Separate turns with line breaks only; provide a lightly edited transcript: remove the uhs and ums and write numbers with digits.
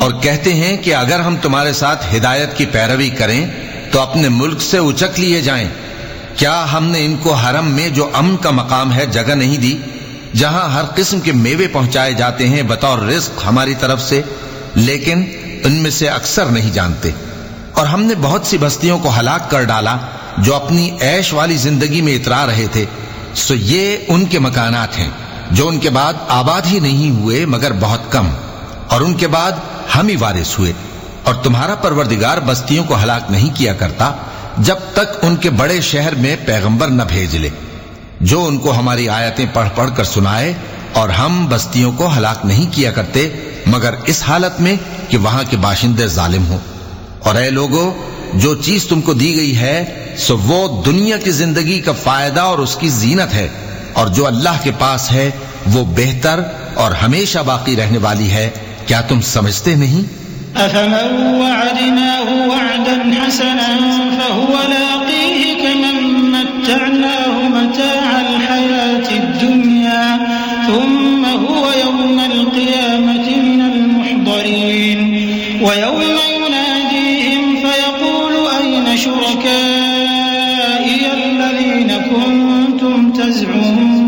اور کہتے ہیں کہ اگر ہم تمہارے ساتھ ہدایت کی پیروی کریں تو اپنے ملک سے اچک لیے جائیں. کیا ہم نے ان کو حرم میں جو امن کا مقام ہے جگہ نہیں دی، جہاں ہر قسم کے میوے پہنچائے جاتے ہیں بطور رزق ہماری طرف سے؟ لیکن ان میں سے اکثر نہیں جانتے. اور ہم نے بہت سی بستیوں کو ہلاک کر ڈالا جو اپنی عیش والی زندگی میں اترا رہے تھے، سو یہ ان کے مکانات ہیں جو ان کے بعد آباد ہی نہیں ہوئے مگر بہت کم، اور ان کے بعد ہم ہی وارث ہوئے. اور تمہارا پروردگار بستیوں کو ہلاک نہیں کیا کرتا جب تک ان کے بڑے شہر میں پیغمبر نہ بھیج لے جو ان کو ہماری آیتیں پڑھ پڑھ کر سنائے. اور ہم بستیوں کو ہلاک نہیں کیا کرتے مگر اس حالت میں کہ وہاں کے باشندے ظالم ہوں. اور اے لوگو، جو چیز تم کو دی گئی ہے سو وہ دنیا کی زندگی کا فائدہ اور اس کی زینت ہے، اور جو اللہ کے پاس ہے وہ بہتر اور ہمیشہ باقی رہنے والی ہے. کیا تم سمجھتے نہیں؟
أفمن وعدناه وعدا حسنا فهو لاقيه كمن متعناه متاع الحياة الدنيا ثم هو يوم القيامة من المحضرين ويوم يناديهم فيقول أين شركائي الذين كنتم تزعمون